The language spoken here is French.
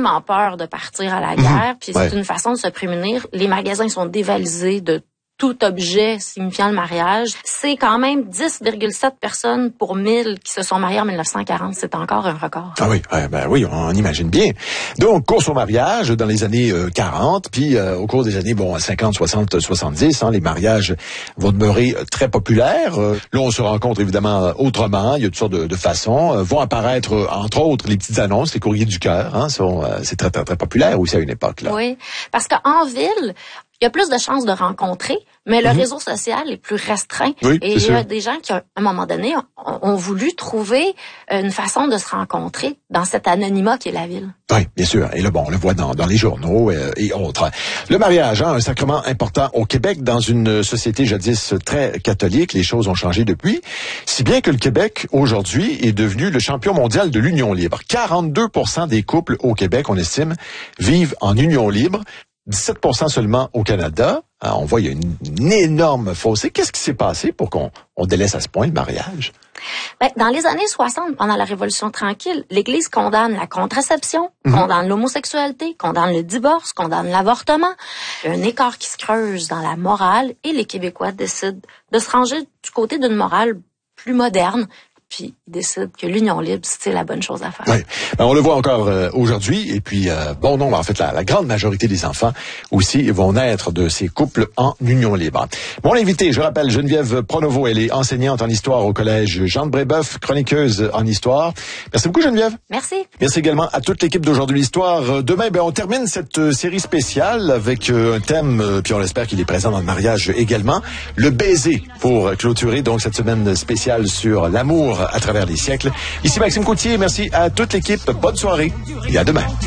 extrêmement peur de partir à la guerre, puis c'est une façon de se prémunir. Les magasins sont dévalisés de tout objet signifiant le mariage. C'est quand même 10,7 personnes pour 1000 qui se sont mariées en 1940. C'est encore un record. Ah oui, oui, on imagine bien. Donc, course au mariage dans les années 40, puis au cours des années 50, 60, 70, les mariages vont demeurer très populaires. Là, on se rencontre évidemment autrement. Il y a toutes sortes de façons. Vont apparaître, entre autres, les petites annonces, les courriers du cœur. C'est très, très, très populaire aussi à une époque. Là. Oui, parce qu'en ville, il y a plus de chances de rencontrer, mais le réseau social est plus restreint. Oui, et il y a des gens qui, à un moment donné, ont voulu trouver une façon de se rencontrer dans cet anonymat qui est la ville. Oui, bien sûr. Et là, on le voit dans les journaux et autres. Le mariage, un sacrement important au Québec, dans une société jadis très catholique. Les choses ont changé depuis. Si bien que le Québec, aujourd'hui, est devenu le champion mondial de l'union libre. 42% des couples au Québec, on estime, vivent en union libre. 17% seulement au Canada. Alors, on voit, il y a une énorme fossé. Qu'est-ce qui s'est passé pour qu'on délaisse à ce point le mariage? Dans les années 60, pendant la Révolution tranquille, l'Église condamne la contraception, condamne l'homosexualité, condamne le divorce, condamne l'avortement. Il y a un écart qui se creuse dans la morale et les Québécois décident de se ranger du côté d'une morale plus moderne. Puis ils décident que l'union libre, c'est la bonne chose à faire. Oui. On le voit encore aujourd'hui. Et puis, bon nombre, en fait, la grande majorité des enfants aussi vont naître de ces couples en union libre. Mon invité, je rappelle, Geneviève Pronovo, elle est enseignante en histoire au collège Jean de Brébeuf, chroniqueuse en histoire. Merci beaucoup, Geneviève. Merci. Merci également à toute l'équipe d'Aujourd'hui l'Histoire. Demain, on termine cette série spéciale avec un thème, puis on espère qu'il est présent dans le mariage également, le baiser, pour clôturer donc cette semaine spéciale sur l'amour à travers les siècles. Ici Maxime Coutier, merci à toute l'équipe. Bonne soirée et à demain.